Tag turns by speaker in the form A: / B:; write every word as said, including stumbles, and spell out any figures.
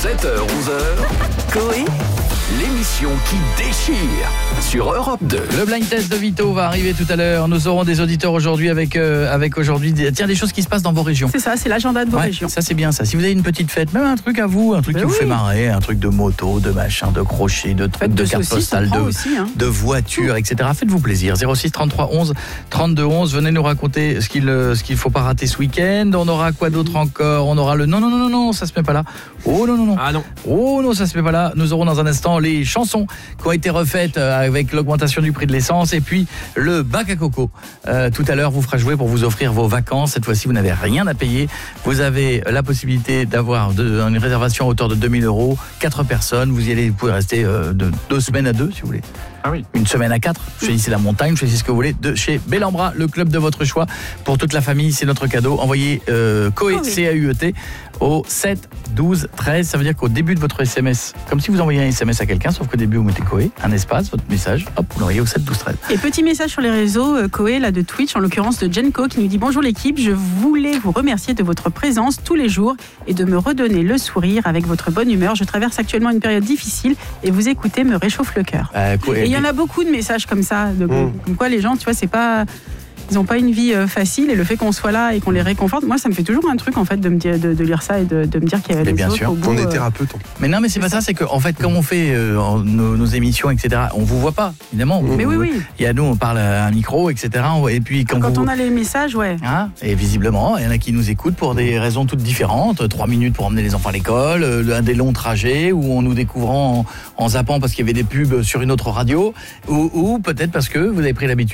A: sept heures onze heures, Coé, l'émission qui déchire sur Europe deux.
B: Le blind test de Vito va arriver tout à l'heure. Nous aurons des auditeurs aujourd'hui avec, euh, avec aujourd'hui des, tiens, des choses qui se passent dans vos régions.
C: C'est ça, c'est l'agenda de vos
B: ouais,
C: régions.
B: Ça c'est bien ça. Si vous avez une petite fête, même un truc à vous, un truc
C: ben
B: qui
C: oui.
B: vous fait marrer, un truc de moto, de machin, de crochet, de trucs, de, de cartes postales, de,
C: aussi, hein.
B: de voitures, et cetera. Faites-vous plaisir. zéro six trente-trois onze trente-deux onze. Venez nous raconter ce qu'il ce qu'il faut pas rater ce week-end. On aura quoi d'autre encore? On aura le non non non non non, ça se met pas là. Oh non non non.
D: Ah non.
B: Oh non, ça se met pas là. Nous aurons dans un instant les chansons qui ont été refaites avec l'augmentation du prix de l'essence et puis le bac à coco. Euh, tout à l'heure, vous fera jouer pour vous offrir vos vacances. Cette fois-ci, vous n'avez rien à payer. Vous avez la possibilité d'avoir de, une réservation à hauteur de deux mille euros, quatre personnes. Vous y allez, vous pouvez rester euh, de deux semaines à deux si vous voulez.
D: Ah oui.
B: Une semaine à quatre. Choisissez la montagne, choisissez ce que vous voulez. De chez Bellambra, le club de votre choix. Pour toute la famille, c'est notre cadeau. Envoyez euh, Coé, oh oui. C A U E T, au sept douze treize. Ça veut dire qu'au début de votre S M S, comme si vous envoyiez un S M S à quelqu'un, sauf qu'au début vous mettez Coé, un espace, votre message, hop, vous l'envoyez au sept douze treize.
C: Et petit message sur les réseaux, euh, Coé, là de Twitch, en l'occurrence de Jenko, qui nous dit: bonjour l'équipe, je voulais vous remercier de votre présence tous les jours et de me redonner le sourire avec votre bonne humeur. Je traverse actuellement une période difficile et vous écouter me réchauffe le cœur. Euh, Coé, et il y en a beaucoup de messages comme ça, de, mmh. comme quoi les gens, tu vois, c'est pas... Ils n'ont pas une vie facile et le fait qu'on soit là et qu'on les réconforte, moi ça me fait toujours un truc en fait de me dire, de, de lire ça et de, de me dire qu'il y a des
B: bien
C: autres
B: sûr.
C: au bout.
D: On est thérapeute.
B: Euh... Mais non, mais c'est, c'est pas ça. ça, c'est qu'en fait, comme on fait euh, nos, nos émissions, et cetera, on vous voit pas, évidemment.
C: Mais
B: vous,
C: oui, oui.
B: Il y a nous, on parle à un micro, et cetera. Et puis quand,
C: quand
B: vous...
C: on a les messages, ouais.
B: Hein, et visiblement, il y en a qui nous écoutent pour des raisons toutes différentes. Trois minutes pour emmener les enfants à l'école, euh, des longs trajets, ou en nous découvrant en, en zappant parce qu'il y avait des pubs sur une autre radio, ou, ou peut-être parce que vous avez pris l'habitude